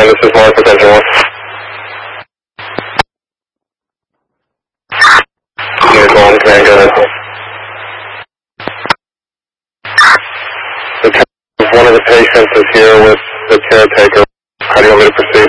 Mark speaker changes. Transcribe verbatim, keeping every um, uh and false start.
Speaker 1: this is Mark with Engine one. Unit one, command, go ahead. The one of the patients is here with the caretaker. How do you want me to proceed?